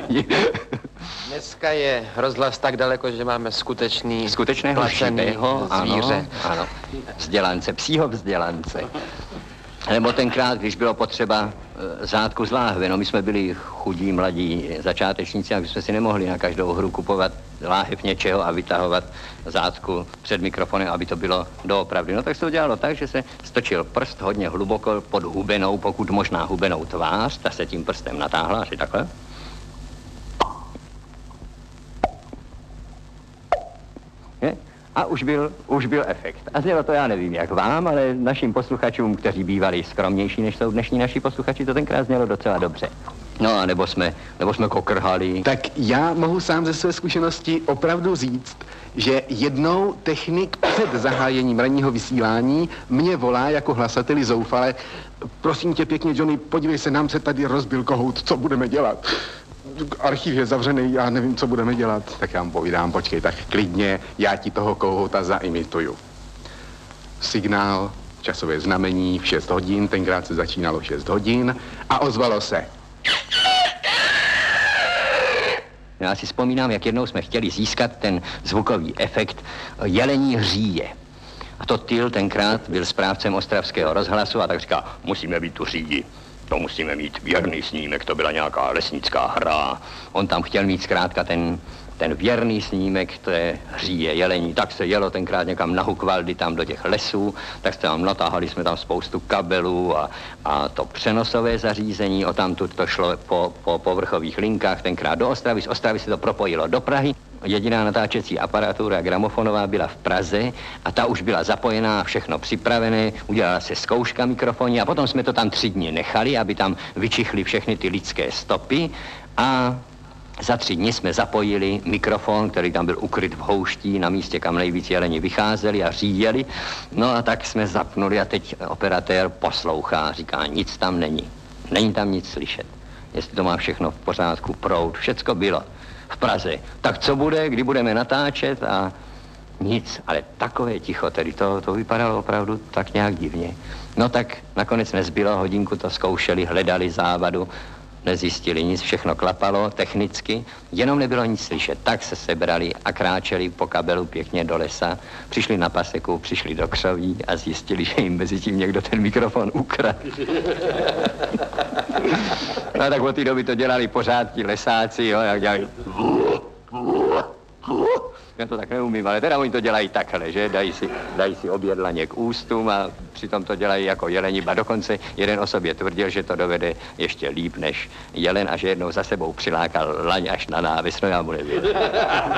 rádi. Dneska je rozhlas tak daleko, že máme skutečného živého zvíře. Ano, vzdělance, psího vzdělance. Nebo tenkrát, když bylo potřeba řádku z láhve, no my jsme byli chudí, mladí začátečníci, a my jsme si nemohli na každou hru kupovat láhev něčeho a vytahovat řádku před mikrofonem, aby to bylo doopravdy. No tak se to dělalo tak, že se stočil prst hodně hluboko pod hubenou, pokud možná hubenou tvář, ta se tím prstem natáhla, asi takhle. A už byl efekt. A znělo to, já nevím, jak vám, ale našim posluchačům, kteří bývali skromnější, než jsou dnešní naši posluchači, to tenkrát znělo docela dobře. No a nebo jsme kokrhali. Tak já mohu sám ze své zkušenosti opravdu říct, že jednou technik před zahájením ranního vysílání mě volá jako hlasateli zoufale: prosím tě pěkně, Johnny, podívej se, nám se tady rozbil kohout, co budeme dělat? Archiv je zavřený, já nevím, co budeme dělat. Tak já mu povídám, počkej, tak klidně, já ti toho kohouta zaimituju. Signál, časové znamení v 6 hodin, tenkrát se začínalo 6 hodin a ozvalo se. Já si vzpomínám, jak jednou jsme chtěli získat ten zvukový efekt jelení hříje. A to Tyl tenkrát byl správcem ostravského rozhlasu a tak říká, musíme být tu řídi. To musíme mít věrný snímek, to byla nějaká lesnická hra. On tam chtěl mít zkrátka ten věrný snímek té hříje jelení. Tak se jelo tenkrát někam na Hukvaldy, tam do těch lesů, tak se tam natáhali jsme tam spoustu kabelů a to přenosové zařízení, odtamtud to šlo po povrchových linkách tenkrát do Ostravy, z Ostravy se to propojilo do Prahy. Jediná natáčecí aparatura gramofonová byla v Praze a ta už byla zapojená, všechno připravené, udělala se zkouška mikrofonní a potom jsme to tam 3 dny nechali, aby tam vyčichly všechny ty lidské stopy a za 3 dny jsme zapojili mikrofon, který tam byl ukryt v houští, na místě, kam nejvíc jeleni vycházeli a říjeli. No a tak jsme zapnuli a teď operatér poslouchá, říká, nic tam není. Není tam nic slyšet. Jestli to má všechno v pořádku, proud, všecko bylo v Praze. Tak co bude, kdy budeme natáčet a nic, ale takové ticho, tedy to vypadalo opravdu tak nějak divně. No tak nakonec nezbylo, hodinku to zkoušeli, hledali závadu, nezjistili nic, všechno klapalo technicky, jenom nebylo nic slyšet. Tak se sebrali a kráčeli po kabelu pěkně do lesa, přišli na paseku, přišli do křoví a zjistili, že jim mezi tím někdo ten mikrofon ukradl. No tak od té doby to dělali pořád ti lesáci, jo, jak dělali. Já to tak neumím, ale teda oni to dělají takhle, že? Dají si obě dlaně k ústům a přitom to dělají jako jeleni, a dokonce jeden o sobě tvrdil, že to dovede ještě líp než jelen a že jednou za sebou přilákal laň až na návis, no já mu nevěřím.